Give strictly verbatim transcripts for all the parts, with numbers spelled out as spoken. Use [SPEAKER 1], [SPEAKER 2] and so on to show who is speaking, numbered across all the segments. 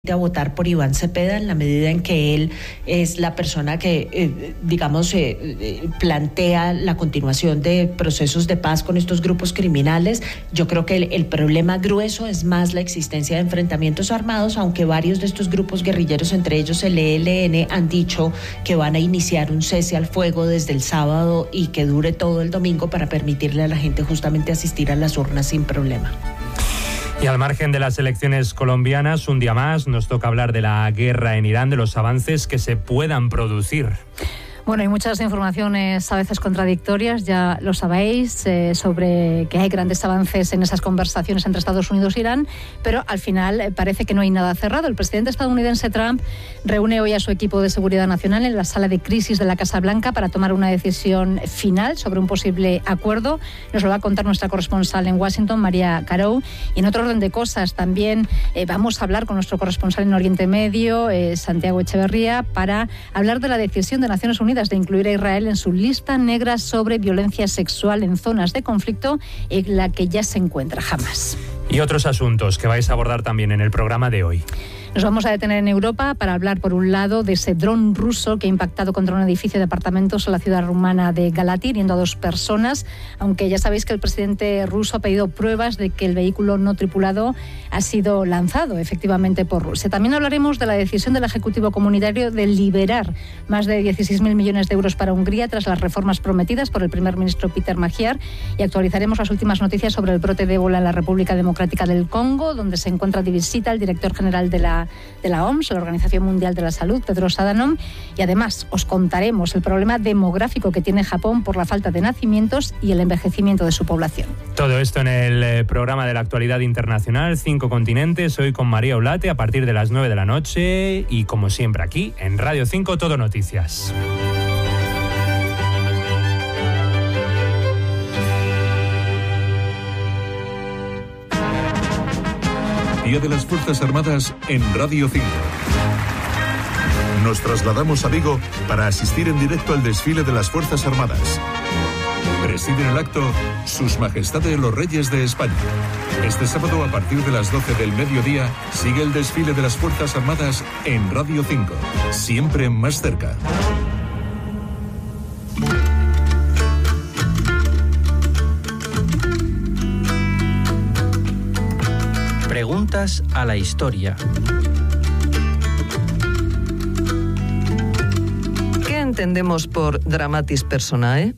[SPEAKER 1] a votar por Iván Cepeda en la medida en que él es la persona que, eh, digamos, eh, eh, plantea la continuación de procesos de paz con estos grupos criminales. Yo creo que el, el problema grueso es más la existencia de enfrentamientos armados, aunque varios de estos grupos guerrilleros, entre ellos el E L N, han dicho que van a iniciar un cese al fuego desde el sábado y que dure todo el domingo para permitirle a la gente justamente asistir a las urnas sin problema.
[SPEAKER 2] Y al margen de las elecciones colombianas, un día más nos toca hablar de la guerra en Irán, de los avances que se puedan producir.
[SPEAKER 3] Bueno, hay muchas informaciones a veces contradictorias, ya lo sabéis, eh, sobre que hay grandes avances en esas conversaciones entre Estados Unidos e Irán, pero al final eh, parece que no hay nada cerrado. El presidente estadounidense Trump reúne hoy a su equipo de seguridad nacional en la sala de crisis de la Casa Blanca para tomar una decisión final sobre un posible acuerdo. Nos lo va a contar nuestra corresponsal en Washington, María Carou. Y en otro orden de cosas, también eh, vamos a hablar con nuestro corresponsal en Oriente Medio, eh, Santiago Echeverría, para hablar de la decisión de Naciones Unidas de incluir a Israel en su lista negra sobre violencia sexual en zonas de conflicto, en la que ya se encuentra Hamas.
[SPEAKER 2] Y otros asuntos que vais a abordar también en el programa de hoy.
[SPEAKER 3] Nos vamos a detener en Europa para hablar, por un lado, de ese dron ruso que ha impactado contra un edificio de apartamentos en la ciudad rumana de Galați, hiriendo a dos personas, aunque ya sabéis que el presidente ruso ha pedido pruebas de que el vehículo no tripulado ha sido lanzado efectivamente por Rusia. También hablaremos de la decisión del Ejecutivo Comunitario de liberar más de dieciséis mil millones de euros para Hungría tras las reformas prometidas por el primer ministro Peter Magyar, y actualizaremos las últimas noticias sobre el brote de ébola en la República Democrática del Congo, donde se encuentra de visita el director general de la de la O M S, la Organización Mundial de la Salud, Tedros Adhanom, y además os contaremos el problema demográfico que tiene Japón por la falta de nacimientos y el envejecimiento de su población.
[SPEAKER 2] Todo esto en el programa de la actualidad internacional, Cinco Continentes, hoy con María Olate a partir de las nueve de la noche y como siempre aquí en Radio cinco Todo Noticias.
[SPEAKER 4] Día de las Fuerzas Armadas en Radio cinco. Nos trasladamos a Vigo para asistir en directo al desfile de las Fuerzas Armadas. Presiden el acto Sus Majestades los Reyes de España. Este sábado a partir de las doce del mediodía sigue el desfile de las Fuerzas Armadas en Radio cinco, siempre más cerca.
[SPEAKER 5] Preguntas a la historia.
[SPEAKER 6] ¿Qué entendemos por dramatis personae?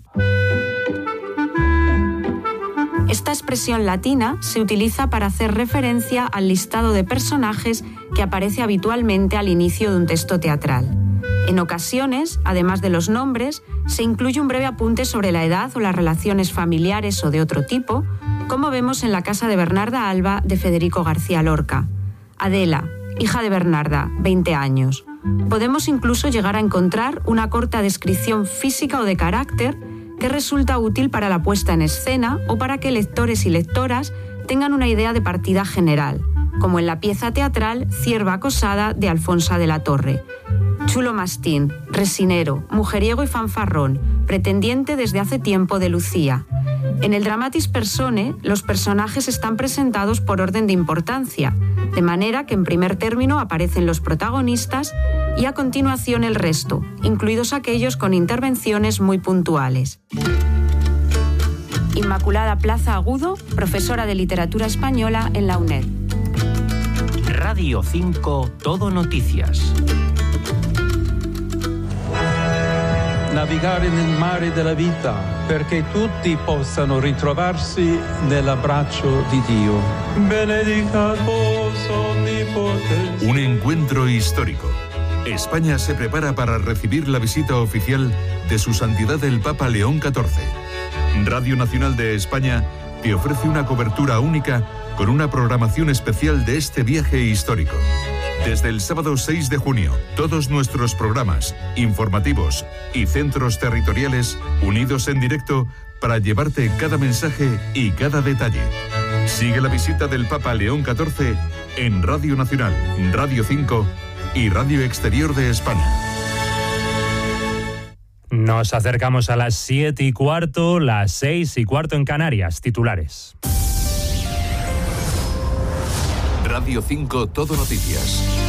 [SPEAKER 7] Esta expresión latina se utiliza para hacer referencia al listado de personajes que aparece habitualmente al inicio de un texto teatral. En ocasiones, además de los nombres, se incluye un breve apunte sobre la edad o las relaciones familiares o de otro tipo, como vemos en La casa de Bernarda Alba de Federico García Lorca. Adela, hija de Bernarda, veinte años. Podemos incluso llegar a encontrar una corta descripción física o de carácter que resulta útil para la puesta en escena o para que lectores y lectoras tengan una idea de partida general, como en la pieza teatral Cierva acosada de Alfonsa de la Torre. Chulo mastín, resinero, mujeriego y fanfarrón, pretendiente desde hace tiempo de Lucía. En el Dramatis Personae, los personajes están presentados por orden de importancia, de manera que en primer término aparecen los protagonistas y a continuación el resto, incluidos aquellos con intervenciones muy puntuales. Inmaculada Plaza Agudo, profesora de literatura española en la UNED.
[SPEAKER 5] Radio cinco Todo Noticias.
[SPEAKER 8] Navigare nel mare della vita perché tutti possano ritrovarsi nell'abbraccio di Dio. Benedicat vos omnipotens.
[SPEAKER 4] Un encuentro histórico. España se prepara para recibir la visita oficial de su santidad el Papa León catorce. Radio Nacional de España te ofrece una cobertura única con una programación especial de este viaje histórico. Desde el sábado seis de junio, todos nuestros programas, informativos y centros territoriales unidos en directo para llevarte cada mensaje y cada detalle. Sigue la visita del Papa León catorce en Radio Nacional, Radio cinco y Radio Exterior de España.
[SPEAKER 2] Nos acercamos a las siete y cuarto, las seis y cuarto en Canarias. Titulares.
[SPEAKER 4] Radio cinco Todo Noticias.